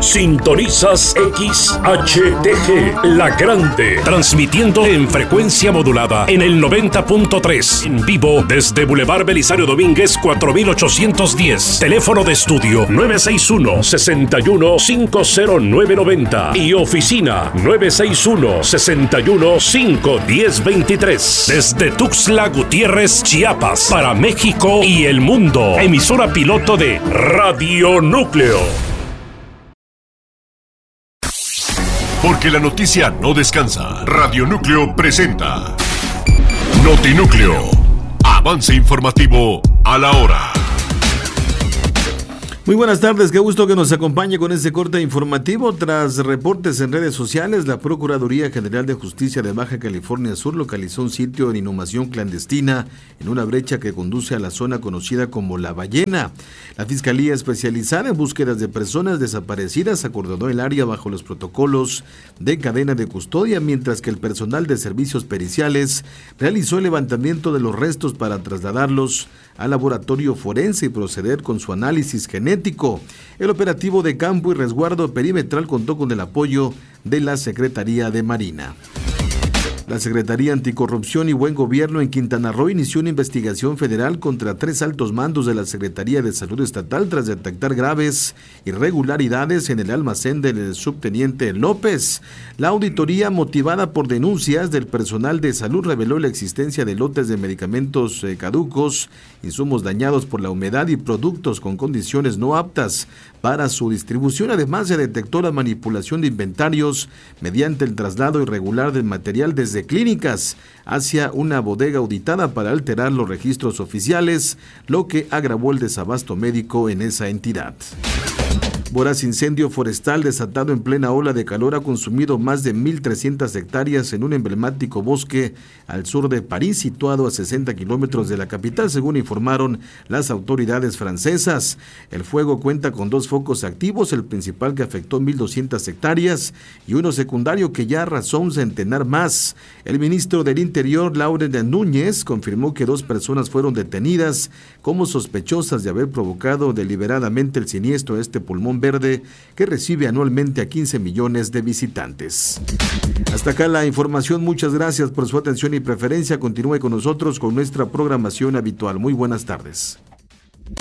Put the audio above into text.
Sintonizas XHTG, La Grande, transmitiendo en frecuencia modulada en el 90.3, en vivo desde Boulevard Belisario Domínguez 4810, teléfono de estudio 961-61-50990 y oficina 961-61-51023, desde Tuxtla Gutiérrez, Chiapas, para México y el mundo, emisora piloto de Radio Núcleo. Porque la noticia no descansa. Radio Núcleo presenta Notinúcleo, avance informativo a la hora. Muy buenas tardes, qué gusto que nos acompañe con este corte informativo. Tras reportes en redes sociales, la Procuraduría General de Justicia de Baja California Sur localizó un sitio de inhumación clandestina en una brecha que conduce a la zona conocida como La Ballena. La Fiscalía Especializada en Búsquedas de Personas Desaparecidas acordonó el área bajo los protocolos de cadena de custodia, mientras que el personal de servicios periciales realizó el levantamiento de los restos para trasladarlos al laboratorio forense y proceder con su análisis genético. El operativo de campo y resguardo perimetral contó con el apoyo de la Secretaría de Marina. La Secretaría Anticorrupción y Buen Gobierno en Quintana Roo inició una investigación federal contra 3 altos mandos de la Secretaría de Salud Estatal tras detectar graves irregularidades en el almacén del subteniente López. La auditoría, motivada por denuncias del personal de salud, reveló la existencia de lotes de medicamentos caducos, insumos dañados por la humedad y productos con condiciones no aptas para su distribución. Además, se detectó la manipulación de inventarios mediante el traslado irregular del material desde clínicas hacia una bodega auditada para alterar los registros oficiales, lo que agravó el desabasto médico en esa entidad. Voraz incendio forestal desatado en plena ola de calor ha consumido más de 1,300 hectáreas en un emblemático bosque al sur de París, situado a 60 kilómetros de la capital, según informaron las autoridades francesas. El fuego cuenta con 2 focos activos, el principal que afectó 1,200 hectáreas y uno secundario que ya arrasó un centenar más. El ministro del Interior, Laurent Núñez, confirmó que 2 personas fueron detenidas como sospechosas de haber provocado deliberadamente el siniestro a este pulmón verde que recibe anualmente a 15 millones de visitantes. Hasta acá la información, muchas gracias por su atención y preferencia. Continúe con nosotros con nuestra programación habitual. Muy buenas tardes.